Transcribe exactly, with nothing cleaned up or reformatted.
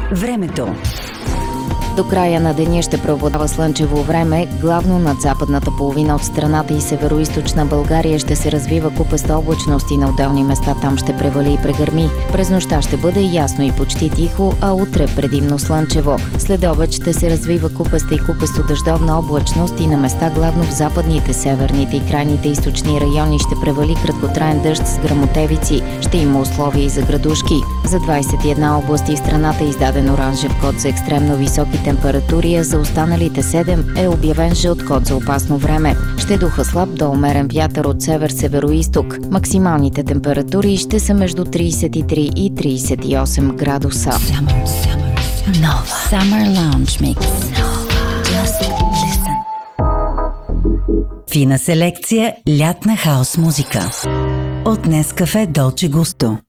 Времето. До края на деня ще преобладава слънчево време, главно над западната половина от страната и североизточна България ще се развива купеста облачност и на отделни места там ще превали и прегърми. През нощта ще бъде ясно и почти тихо, а утре предимно слънчево. След обед ще се развива купеста и купесто дъждовна облачност и на места главно в западните, северните и крайните източни райони ще превали краткотраен дъжд с гръмотевици. Ще има условия и за градушки. За двадесет и една области в страната е издаден оранжев код за екстремно високи температури, а за останалите седем е обявен жълт код за опасно време. Ще духа слаб до умерен вятър от север-североизток. Максималните температури ще са между тридесет и три и тридесет и осем градуса. Summer, summer, Nova. Summer Lounge Mix. Nova. Just listen. Фина селекция лятна хаос музика. От Нескафе Долче Густо.